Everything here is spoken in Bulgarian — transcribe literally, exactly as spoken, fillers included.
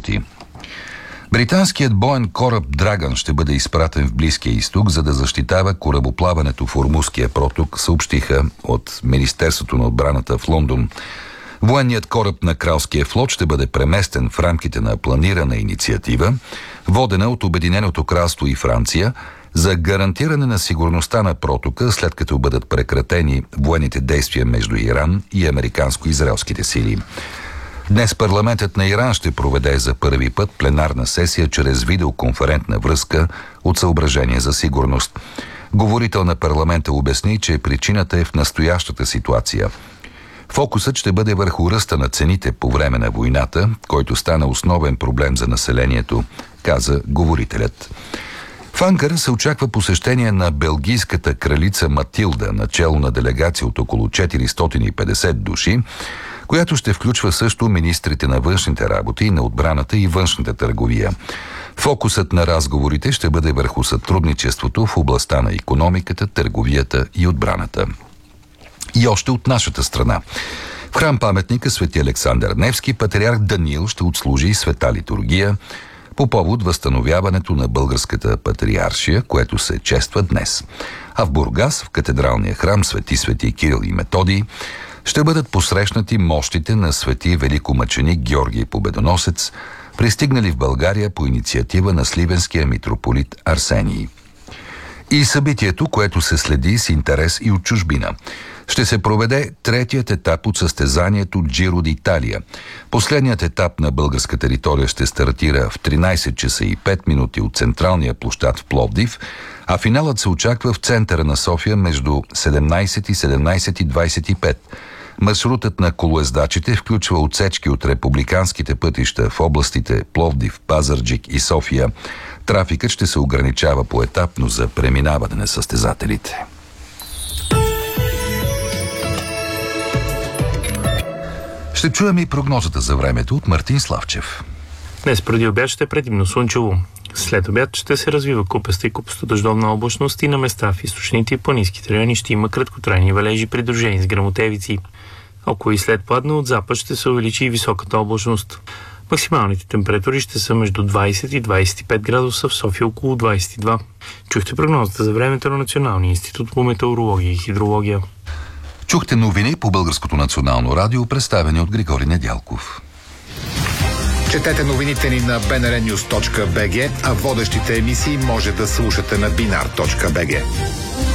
работи. Британският боен кораб Драгън ще бъде изпратен в Близкия изток, за да защитава корабоплаването в Ормузския проток, съобщиха от Министерството на отбраната в Лондон. Военният кораб на Кралския флот ще бъде преместен в рамките на планирана инициатива, водена от Обединеното кралство и Франция, за гарантиране на сигурността на протока, след като бъдат прекратени военните действия между Иран и американско-израелските сили. Днес парламентът на Иран ще проведе за първи път пленарна сесия чрез видеоконферентна връзка от съображения за сигурност. Говорител на парламента обясни, че причината е в настоящата ситуация. Фокусът ще бъде върху ръста на цените по време на войната, който стана основен проблем за населението, каза говорителят. В Анкара се очаква посещение на белгийската кралица Матилда, начело на делегация от около четиристотин и петдесет души, която ще включва също министрите на външните работи, на отбраната и външната търговия. Фокусът на разговорите ще бъде върху сътрудничеството в областта на икономиката, търговията и отбраната. И още от нашата страна. В храм-паметника Свети Александър Невски патриарх Даниил ще отслужи света литургия по повод възстановяването на българската патриаршия, което се чества днес. А в Бургас, в катедралния храм Свети Свети Кирил и Методий, ще бъдат посрещнати мощите на свети великомъченик Георгий Победоносец, пристигнали в България по инициатива на сливенския митрополит Арсений. И събитието, което се следи с интерес и от чужбина. Ще се проведе третият етап от състезанието Джиро д'Италия. Последният етап на българска територия ще стартира в тринайсет часа и пет минути от централния площад в Пловдив, а финалът се очаква в центъра на София между седемнайсет и седемнайсет и двайсет и пет. Маршрутът на колоездачите включва отсечки от републиканските пътища в областите Пловдив, Пазарджик и София. Трафикът ще се ограничава поетапно за преминаване на състезателите. Ще чуем и прогнозата за времето от Мартин Славчев. Днес преди обяд ще е предимно слънчево. След обяд ще се развива купеста и купеста дъждовна облачност и на места в източните и планинските райони ще има краткотрайни валежи, придружени с гръмотевици. Около и след пладне от запад ще се увеличи и високата облачност. Максималните температури ще са между двайсет и двайсет и пет градуса, в София около двайсет и два. Чухте прогнозата за времето на Националния институт по метеорология и хидрология. Чухте новини по Българското национално радио, представени от Григорий Недялков. Четете новините ни на би ен ар нюз точка би джи, а водещите емисии може да слушате на бинар точка би джи.